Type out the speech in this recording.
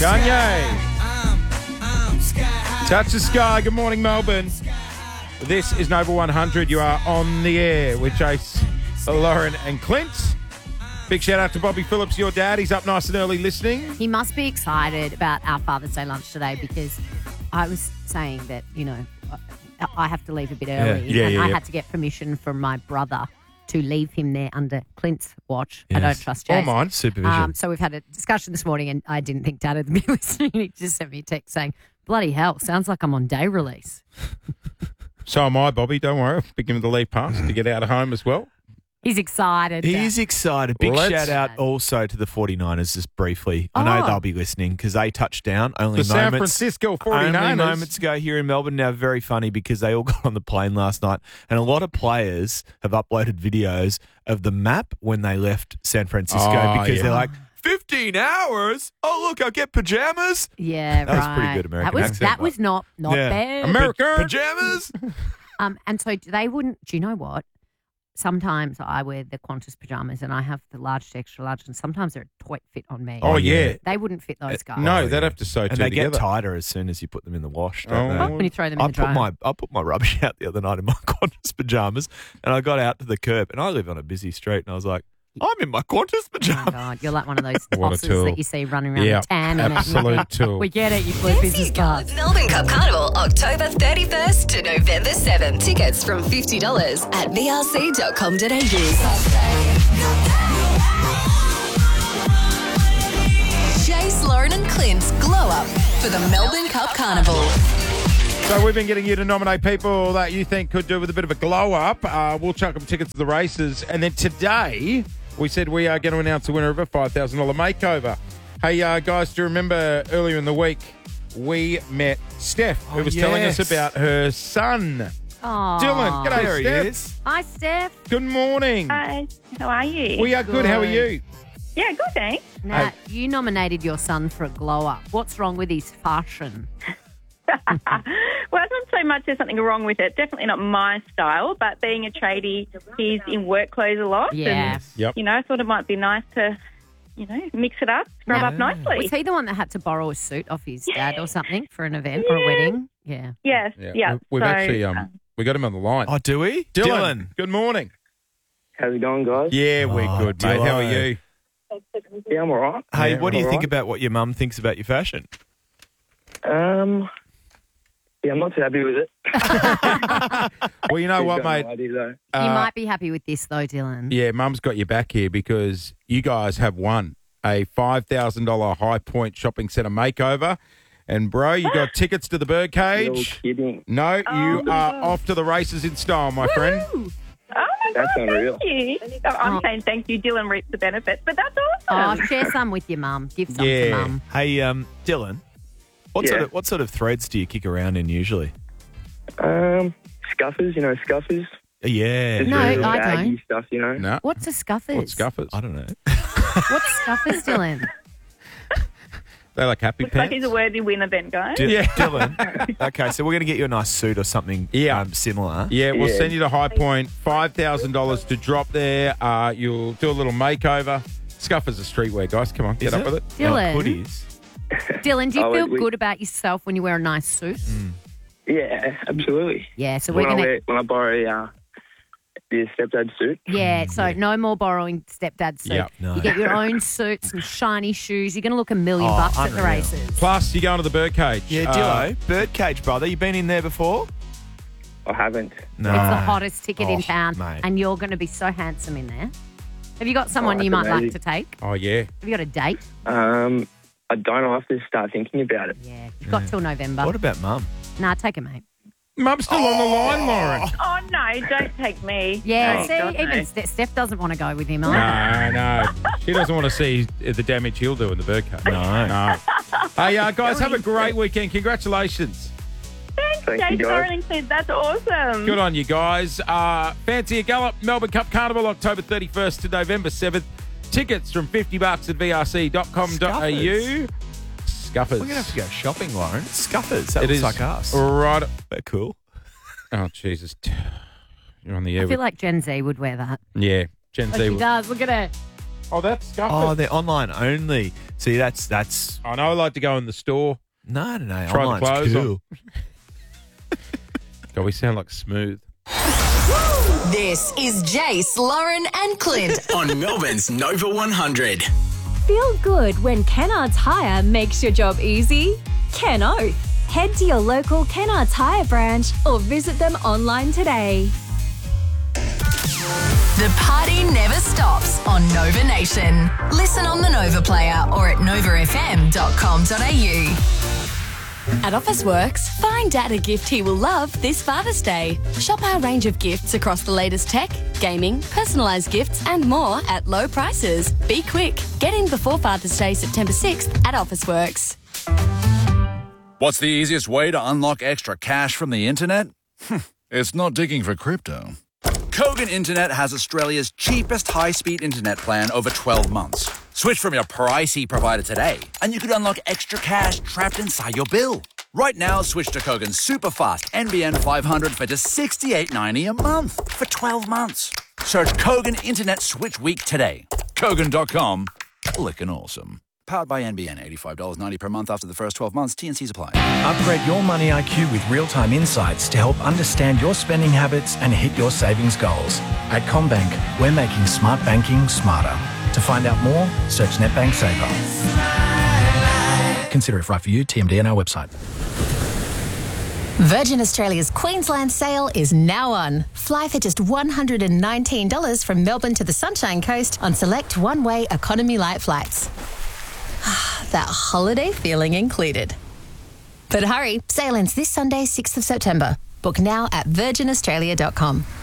Kanye. Touch the sky. Good morning, Melbourne. This is Nova 100. You are on the air with Chase, Lauren and Clint. Big shout out to Bobby Phillips, your dad. He's up nice and early listening. He must be excited about our Father's Day lunch today because I was saying that, I have to leave a bit early. I had to get permission from my brother to leave him there under Clint's watch. Yes. I don't trust Jay. Or mine. Supervision. So we've had a discussion this morning and I didn't think Dad would be listening. He just sent me a text saying, bloody hell, sounds like I'm on day release. So am I, Bobby. Don't worry. I'll be given the leave pass to get out of home as well. He's excited. He's excited. Big shout out also to the 49ers just briefly. I know they'll be listening because they touched down only San Francisco 49ers. Only moments ago here in Melbourne. Now, very funny because they all got on the plane last night and a lot of players have uploaded videos of the map when they left San Francisco because they're like, 15 hours? Oh, look, I'll get pajamas. Yeah, that was pretty good American accent. That was not bad. American. Pajamas? And so they wouldn't, do you know what? Sometimes I wear the Qantas pajamas and I have the large to extra large and sometimes they're a tight fit on me. Oh, yeah. They wouldn't fit those guys. No, they'd have to sew and two they together. get tighter as soon as you put them in the wash, don't they? When you throw them in the dryer. I put my rubbish out the other night in my Qantas pajamas and I got out to the curb and I live on a busy street and I was like, I'm in my Qantas pajamas. Oh, God. You're like one of those What a bosses tool. that you see running around with tan and absolute tool. We get it. You flew business class. Melbourne Cup Carnival, October 31st to November 7th. Tickets from $50 at vrc.com.au. Chase, Lauren and Clint's Glow Up for the Melbourne Cup Carnival. So we've been getting you to nominate people that you think could do with a bit of a glow up. We'll chuck them tickets to the races. And then today, we said we are going to announce the winner of a $5,000 makeover. Hey, guys, do you remember earlier in the week, we met Steph, who was telling us about her son. Oh, Dylan, g'day, There he Steph. is. Hi, Steph. Good morning. Hi, how are you? We are good. How are you? Yeah, good, thanks. Now, you nominated your son for a glow up. What's wrong with his fashion? Well, it's not so much there's something wrong with it. Definitely not my style, but being a tradie, he's in work clothes a lot. Yeah. And, Yep. I thought it might be nice to, mix it up, scrub up nicely. Was he the one that had to borrow a suit off his dad or something for an event or a wedding? Yeah. Yes, yeah. We've So, actually we got him on the line. Oh, do we? Dylan, good morning. How's it going, guys? Yeah, we're good, mate. How are you? Yeah, I'm all right. Hey, Yeah, what do you all think right. about what your mum thinks about your fashion? Yeah, I'm not too happy with it. Well, you know She's what, got mate? no idea, though. You might be happy with this, though, Dylan. Yeah, Mum's got your back here because you guys have won a $5,000 High Point Shopping Centre makeover. And, bro, you got tickets to the You're birdcage. kidding. No, you are off to the races in style, my friend. Oh, my That's God, unreal. thank you. I'm saying thank you. Dylan reaps the benefits, but that's Oh, awesome. share some with your mum. Give some Yeah. to mum. Hey, Dylan, Yeah. what sort of threads do you kick around in usually? Scuffers, scuffers. Yeah. Just No, real I baggy don't. stuff, No. What's a scuffers? What scuffers? I don't know. What's scuffers, Dylan? They like happy Looks like pants. he's a worthy winner then, guys. Yeah. Dylan. Okay, so we're going to get you a nice suit or something similar. Yeah, we'll Yeah. send you to High Point. $5,000 to drop there. You'll do a little makeover. Scuffers are streetwear, guys. Come on, get Is up it? with it. Dylan. Hoodies. Dylan, do you Oh, feel we- good about yourself when you wear a nice suit? Yeah, absolutely. Yeah, so we're When going to... when I borrow your stepdad's suit. Yeah, so no more borrowing stepdad's suit. Yep. No. You get your own suit, some shiny shoes. You're going to look $1 million bucks at the unreal. races. Plus, you're going to the birdcage. Yeah, Dillo, birdcage, brother. You been in there before? I haven't. No. It's the hottest ticket in Oh, town, mate. and you're going to be so handsome in there. Have you got someone that's you might like amazing. to take? Oh, yeah. Have you got a date? I don't know. I have to start thinking about it. Yeah, you've got till November. What about mum? Nah, take a mate. Mum's still on the line, Lauren. Oh, no, don't take me. Yeah, Oh, see, God, no. even Steph doesn't want to go with him either. No. She doesn't want to see the damage he'll do in the birdcage. No. Hey, guys, have a great weekend. Congratulations. Thank you, Jason guys. Oren said that's awesome. Good on you guys. Fancy a gallop. Melbourne Cup Carnival, October 31st to November 7th. Tickets from $50 at vrc.com.au. Scuffers. We're going to have to go shopping, Lauren. Scuffers. That It looks is like us. right. They're cool. Oh, Jesus. You're on the air. I feel like Gen Z would wear that. Yeah, Gen Oh, Z. she does. Look at her. Oh, that's scuffed. Oh, they're online only. See, that's. I know. I like to go in the store. No. Try Online's the clothes cool. God, we sound like Smooth. This is Jace, Lauren, and Clint on Melbourne's Nova 100. Feel good when Kennards Hire makes your job easy? Ken Oath. Head to your local Kennards Hire branch or visit them online today. The party never stops on Nova Nation. Listen on the Nova Player or at novafm.com.au. At Officeworks, find Dad a gift he will love this Father's Day. Shop our range of gifts across the latest tech, gaming, personalised gifts and more at low prices. Be quick. Get in before Father's Day, September 6th at Officeworks. What's the easiest way to unlock extra cash from the internet? It's not digging for crypto. Kogan Internet has Australia's cheapest high-speed internet plan over 12 months. Switch from your pricey provider today, and you could unlock extra cash trapped inside your bill. Right now, switch to Kogan's super-fast NBN 500 for just $68.90 a month for 12 months. Search Kogan Internet Switch Week today. Kogan.com. Lickin' awesome. Powered by NBN, $85.90 per month after the first 12 months. T&Cs apply. Upgrade your money IQ with real-time insights to help understand your spending habits and hit your savings goals. At CommBank, we're making smart banking smarter. To find out more, search NetBank Saver. Consider if right for you. TMD on our website. Virgin Australia's Queensland sale is now on. Fly for just $119 from Melbourne to the Sunshine Coast on select one-way economy light flights. That holiday feeling included. But hurry, sale ends this Sunday, 6th of September. Book now at virginaustralia.com.